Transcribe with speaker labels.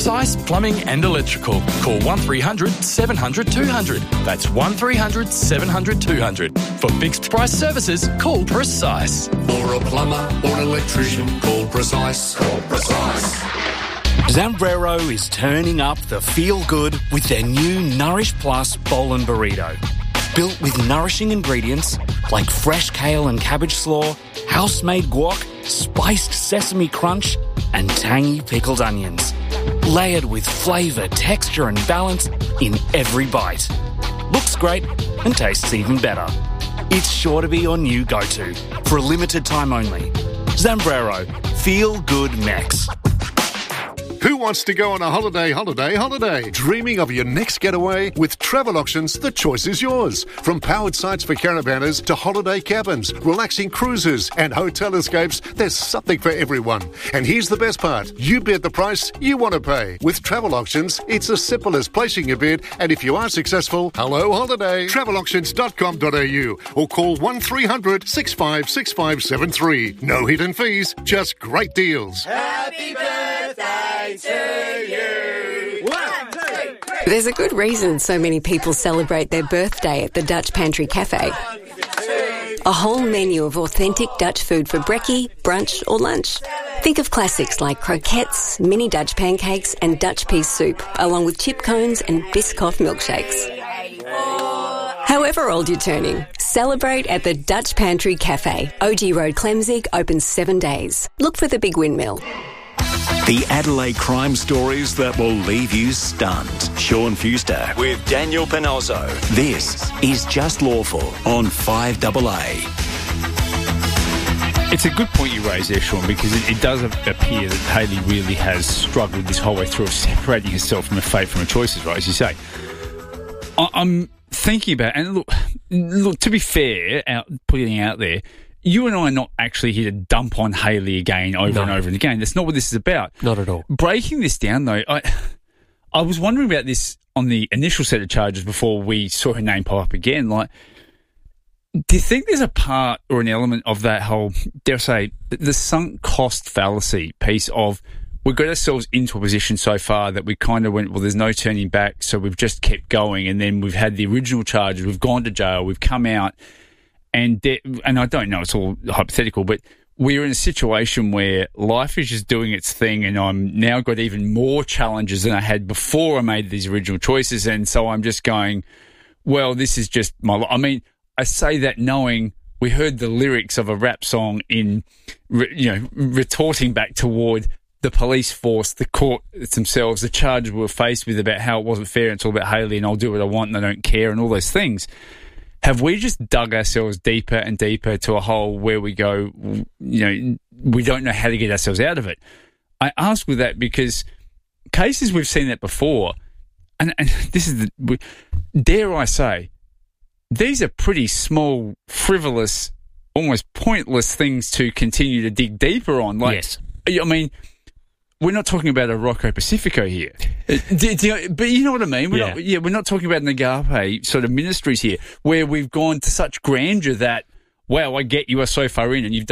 Speaker 1: Precise Plumbing and Electrical. Call 1300 700 200. That's 1300 700 200. For fixed price services, call Precise.
Speaker 2: For a plumber or an electrician, call Precise. Call Precise.
Speaker 3: Zambrero is turning up the feel-good with their new Nourish Plus bowl and burrito. Built with nourishing ingredients like fresh kale and cabbage slaw, house-made guac, spiced sesame crunch, and tangy pickled onions. Layered with flavour, texture and balance in every bite. Looks great and tastes even better. It's sure to be your new go-to for a limited time only. Zambrero. Feel good Mex.
Speaker 4: Who wants to go on a holiday? Dreaming of your next getaway? With Travel Options, the choice is yours. From powered sites for caravanners to holiday cabins, relaxing cruises and hotel escapes, there's something for everyone. And here's the best part. You bid the price you want to pay. With Travel Options, it's as simple as placing your bid, and if you are successful, hello holiday. Travelauctions.com.au or call 1300 656573. No hidden fees, just great deals.
Speaker 5: Happy birthday to you. 1, 2, 3.
Speaker 6: There's a good reason so many people celebrate their birthday at the Dutch Pantry Cafe. A whole menu of authentic Dutch food for brekkie, brunch or lunch. Think of classics like croquettes, mini Dutch pancakes and Dutch pea soup, along with chip cones and Biscoff milkshakes. However old you're turning, celebrate at the Dutch Pantry Cafe. OG Road, Clemzig, open 7 days. Look for the Big Windmill.
Speaker 7: The Adelaide crime stories that will leave you stunned. Sean Fuster with Daniel Panozzo. This is Just Lawful on 5AA.
Speaker 8: It's a good point you raise there, Sean, because it does appear that Hayley really has struggled this whole way through of separating herself from her fate, from her choices, right, as you say. I'm thinking about, and look, to be fair, putting it out there, you and I are not actually here to dump on Hayley again over and over and again. That's not what this is about.
Speaker 9: Not at all.
Speaker 8: Breaking this down, though, I was wondering about this on the initial set of charges before we saw her name pop up again. Like, do you think there's a part or an element of that whole, dare I say, the sunk cost fallacy piece of we've got ourselves into a position so far that we kind of went, well, there's no turning back, so we've just kept going, and then we've had the original charges, we've gone to jail, we've come out, and I don't know, it's all hypothetical, but we're in a situation where life is just doing its thing, and I'm now got even more challenges than I had before I made these original choices, and so I'm just going, well, this is just my life. I mean, I say that knowing we heard the lyrics of a rap song in, retorting back toward the police force, the court themselves, the charges we were faced with about how it wasn't fair, it's all about Hayley and I'll do what I want and I don't care and all those things. Have we just dug ourselves deeper and deeper to a hole where we go, we don't know how to get ourselves out of it? I ask with that because cases we've seen that before, and this is dare I say, these are pretty small, frivolous, almost pointless things to continue to dig deeper on. Like, yes. I mean, we're not talking about a Rocco Pacifico here. But you know what I mean? We're not talking about an agape sort of ministries here, where we've gone to such grandeur that, wow, I get you are so far in and you've done